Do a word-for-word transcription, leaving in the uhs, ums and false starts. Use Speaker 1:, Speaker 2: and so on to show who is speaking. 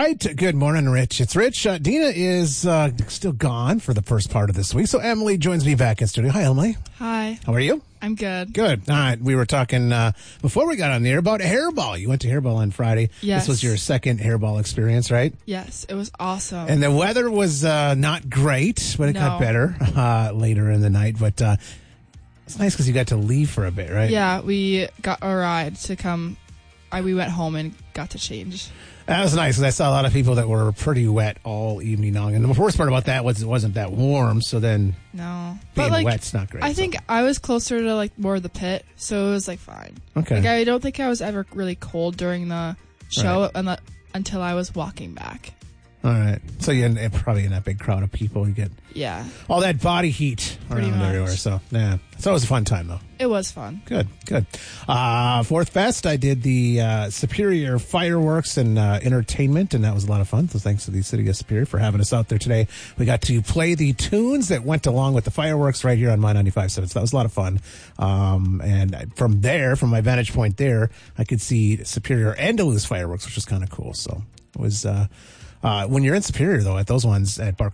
Speaker 1: right. Good morning, Rich. It's Rich. Uh, Dina is uh, still gone for the first part of this week, so Emily joins me back in studio. Hi, Emily.
Speaker 2: Hi.
Speaker 1: How are you?
Speaker 2: I'm good.
Speaker 1: Good. All right. We were talking uh, before we got on the air about hairball. You went to hairball on Friday.
Speaker 2: Yes.
Speaker 1: This was your second hairball experience, right?
Speaker 2: Yes, it was awesome.
Speaker 1: And the weather was uh, not great, but it
Speaker 2: No.
Speaker 1: got better uh, later in the night. But uh, it's nice because you got to leave for a bit, right?
Speaker 2: Yeah, we got a ride to come. I, we went home and got to change.
Speaker 1: That was nice because I saw a lot of people that were pretty wet all evening long. And the worst part about that was it wasn't that warm, so then
Speaker 2: No.
Speaker 1: being
Speaker 2: But, like,
Speaker 1: wet's not great.
Speaker 2: I
Speaker 1: so.
Speaker 2: think I was closer to, like, more of the pit, so it was, like, fine.
Speaker 1: Okay.
Speaker 2: Like, I don't think I was ever really cold during the show unle- until I was walking back.
Speaker 1: All right. So you're in, probably in that big crowd of people. You get
Speaker 2: Yeah.
Speaker 1: all that body heat
Speaker 2: Pretty
Speaker 1: around
Speaker 2: much.
Speaker 1: everywhere. So, yeah. So it was a fun time, though.
Speaker 2: It was fun.
Speaker 1: Good, good. Uh, Fourth Fest, I did the uh, Superior fireworks and uh, entertainment, and that was a lot of fun. So thanks to the City of Superior for having us out there today. We got to play the tunes that went along with the fireworks right here on My ninety-five point seven. So that was a lot of fun. Um, and from there, from my vantage point there, I could see Superior and Duluth fireworks, which was kind of cool. So it was... Uh, Uh, when you're in Superior, though, at those ones at Barker